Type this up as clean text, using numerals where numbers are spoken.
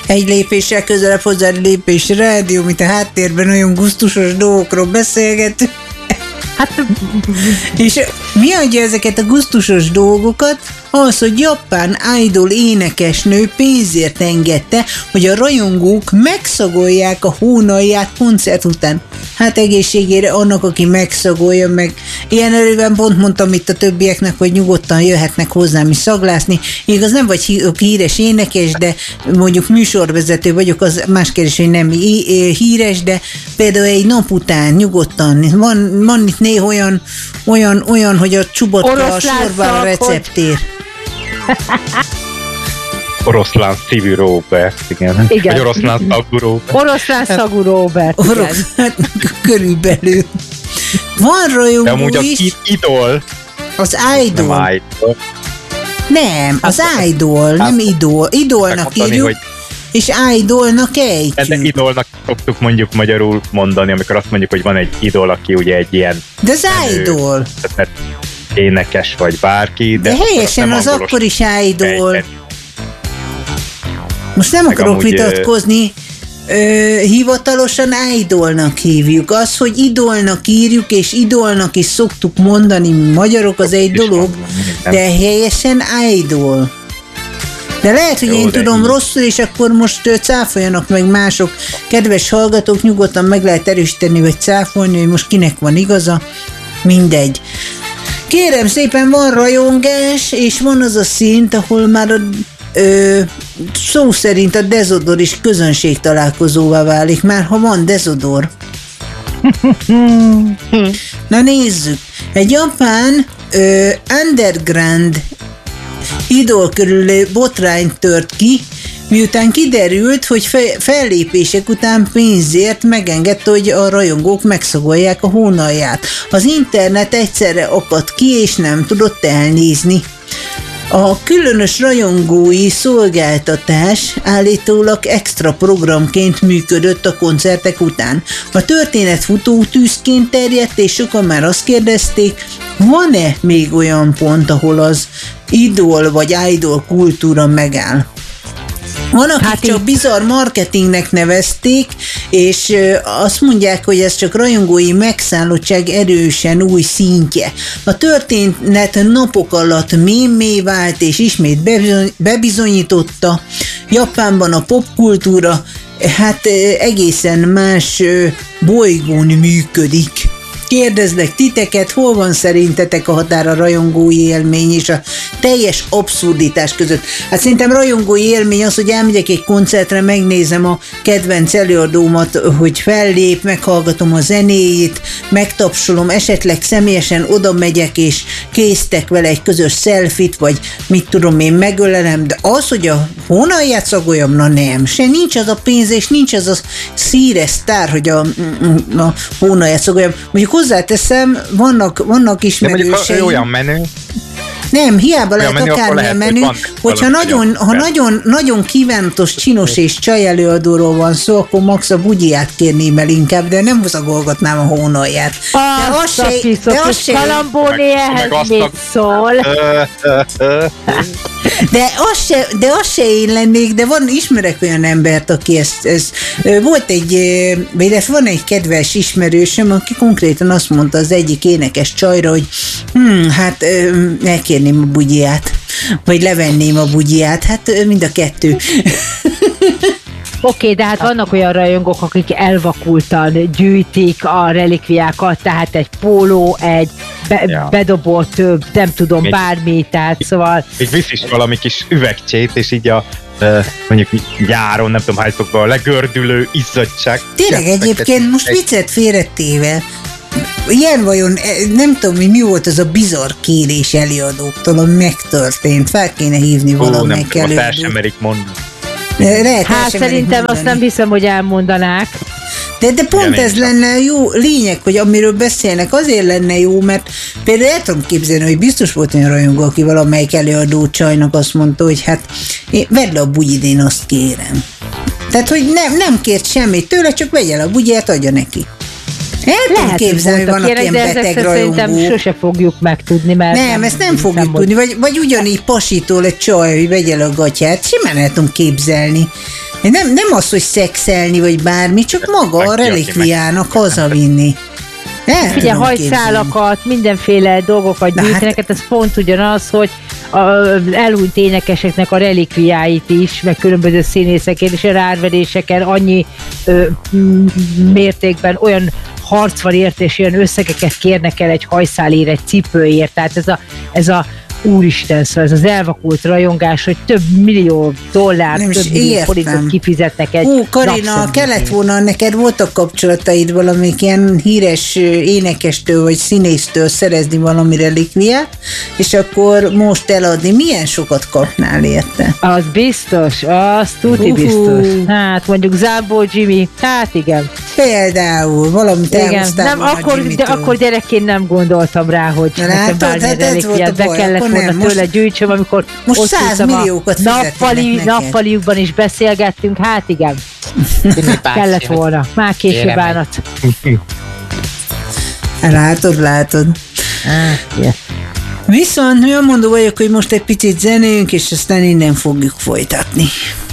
Egy lépéssel közelebb hozzá lépés rádió, mint a háttérben olyan gusztusos dolgokról beszélgetünk. Hát... És mi adja ezeket a gusztusos dolgokat? Az, hogy japán idol énekesnő pénzért engedte, hogy a rajongók megszagolják a hónalját koncert után. Hát egészségére annak, aki megszagolja meg. Ilyen előben pont mondtam itt a többieknek, hogy nyugodtan jöhetnek hozzám is szaglászni. Igaz, nem vagy híres énekes, de mondjuk műsorvezető vagyok, az más kérdés, hogy nem híres, de például egy nap után nyugodtan. Van itt néha olyan, hogy a Csubotka a sorban a receptér. Oroszlán szívű Róbert, igen. Vagy oroszlán szagú Róbert. Oroszlán szagú Róbert, igen. Körülbelül. Van rajongó de is. Idol. Az idol. Nem idol. Nem, az idol, nem idol. Idolnak írjuk, hogy... és idolnak ejtjük. De idolnak szoktuk mondjuk magyarul mondani, amikor azt mondjuk, hogy van egy idol, aki ugye egy ilyen... De az idol. Énekes vagy bárki, de helyesen az akkor is idol. Most nem akarok vitatkozni, hivatalosan idolnak hívjuk. Az, hogy idolnak írjuk, és idolnak is szoktuk mondani magyarok, az egy dolog, de helyesen idol. De lehet, hogy én tudom rosszul, és akkor most cáfoljanak meg mások. Kedves hallgatók, nyugodtan meg lehet erősíteni, vagy cáfolni, hogy most kinek van igaza. Mindegy. Kérem szépen, van rajongás, és van az a szint, ahol már szó szerint a dezodor is közönségtalálkozóvá válik, már ha van dezodor. Na nézzük. Egy japán underground idol körül botrány tört ki, miután kiderült, hogy fellépések után pénzért megengedte, hogy a rajongók megszagolják a hónalját. Az internet egyszerre akadt ki, és nem tudott elnézni. A különös rajongói szolgáltatás állítólag extra programként működött a koncertek után. A történet futótűzként terjedt, és sokan már azt kérdezték, van-e még olyan pont, ahol az idol vagy idol kultúra megáll? Van, akik csak bizarr marketingnek nevezték, és azt mondják, hogy ez csak rajongói megszállottság erősen új szintje. A történet napok alatt mémmé vált, és ismét bebizonyította, Japánban a popkultúra hát egészen más bolygón működik. Kérdezlek titeket, hol van szerintetek a határ a rajongói élmény és a teljes abszurditás között? Hát szerintem rajongói élmény az, hogy elmegyek egy koncertre, megnézem a kedvenc előadómat, hogy fellép, meghallgatom a zenéjét, megtapsolom, esetleg személyesen oda megyek és késztek vele egy közös selfit, vagy mit tudom én, megölelem, de az, hogy a hónalját szagoljam, na nem, se nincs az a pénz, és nincs az a szíres sztár, hogy a hónalját szagoljam. Mondjuk hozzáteszem, vannak ismerőseim. Olyan menő. Nem, hiába lehet akármilyen menü, hogyha nagyon kívántos, csinos és csaj előadóról van szó, akkor max a bugyját kérném el inkább, de nem szagolgatnám a hónalját. De az se Kalambóné ehhez mit szól. De az se én lennék, de ismerek olyan embert, aki ezt volt van egy kedves ismerősöm, aki konkrétan azt mondta az egyik énekes csajra, hogy hát elkérném a bugyját, vagy levenném a bugyját, hát mind a kettő. Oké, de hát vannak olyan rajongók, akik elvakultan gyűjtik a relikviákat, tehát egy póló, egy bedobott, nem tudom, bármi, tehát szóval... Még visz is valami kis üvegcsét, és így a mondjuk nyáron, nem tudom hányszokban a legördülő izzadság. Tényleg egyébként most viccet félretéve, ilyen vajon, nem tudom, mi volt az a bizarr kérés előadóktól, ami megtörtént, fel kéne hívni valamelyik előadót. El sem merik mondani. Hát szerintem azt nem hiszem, hogy elmondanák. De pont ez lenne jó lényeg, hogy amiről beszélnek, azért lenne jó, mert például el tudom képzelni, hogy biztos volt olyan rajongó, aki valamelyik előadó csajnak azt mondta, hogy hát vedd le a bugyid, én azt kérem. Tehát, hogy nem kért semmit tőle, csak vegye le a bugyját, adja neki. El tudom képzelni, hogy vannak ilyen beteg rajongók. Szerintem sose fogjuk megtudni, mert... Nem, ezt nem fogjuk tudni, vagy ugyanígy pasitól egy csaj, hogy vegye le a gatyát, simán el tudom képzelni. Nem az, hogy szexelni, vagy bármi, csak maga a relikviának hazavinni. Figyelj, hajszálakat, mindenféle dolgokat gyűjtenek, hát ez pont ugyanaz, hogy elhunyt énekeseknek a relikviáit is, meg különböző színészekért és a rárveréseken annyi mértékben olyan harc van érte, és olyan összegeket kérnek el egy hajszálért, egy cipőért, tehát ez a úristen, szóval ez az elvakult rajongás, hogy több millió dollár, több millió forintot kifizetnek egy Karina, kellett volna, neked voltak kapcsolataid valamelyik ilyen híres énekestől vagy színésztől szerezni valami relikviát, és akkor most eladni. Milyen sokat kapnál érte? Az biztos, az tuti biztos. Hát mondjuk Zámbó Jimmy, hát igen. Például valamit elhoztál de akkor gyerekként nem gondoltam rá, hogy nekem bármilyen relikviát be kellett volna tőle gyűjtsöm, amikor most 100 milliókat nappaliukban is beszélgettünk, hát igen. Kellett volna. Már később bánat. Látod. Viszont olyan mondó vagyok, hogy most egy picit zenéljünk, és aztán innen fogjuk folytatni.